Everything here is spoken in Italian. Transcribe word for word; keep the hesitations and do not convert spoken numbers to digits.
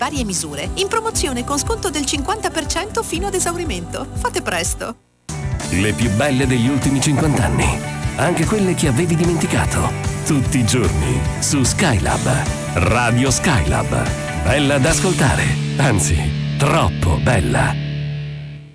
Varie misure in promozione con sconto del cinquanta per cento fino ad esaurimento. Fate presto. Le più belle degli ultimi cinquanta anni, anche quelle che avevi dimenticato. Tutti i giorni su Skylab. Radio Skylab. Bella da ascoltare, anzi, troppo bella.